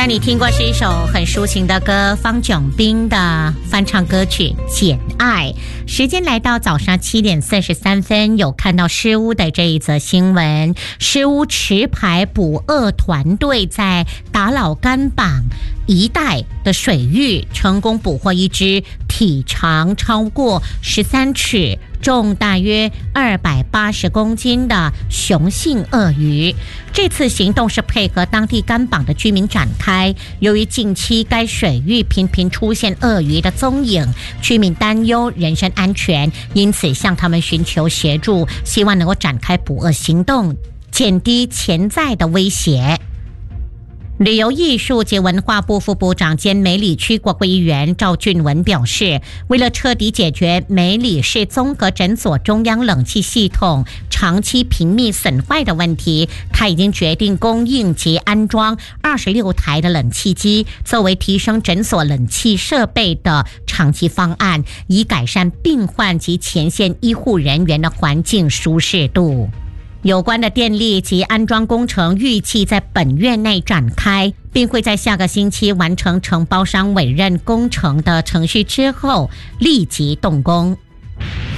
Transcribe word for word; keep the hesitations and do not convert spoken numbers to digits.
才你听过是一首很抒情的歌，方炯斌的翻唱歌曲《简爱》。时间来到早上七点四十三分，有看到诗屋的这一则新闻。诗屋持牌捕鳄团队在打老干榜一带的水域成功捕获一只体长超过十三尺、重大约二百八十公斤的雄性鳄鱼。这次行动是配合当地干榜的居民展开。由于近期该水域频频出现鳄鱼的踪影，居民担忧人身安全，因此向他们寻求协助，希望能够展开捕鳄行动，减低潜在的威胁。旅游艺术及文化部副部长兼梅里区国会议员赵俊文表示，为了彻底解决梅里市综合诊所中央冷气系统长期频密损坏的问题，他已经决定供应及安装二十六台的冷气机，作为提升诊所冷气设备的长期方案，以改善病患及前线医护人员的环境舒适度。有关的电力及安装工程预计在本月内展开，并会在下个星期完成承包商委任工程的程序之后立即动工。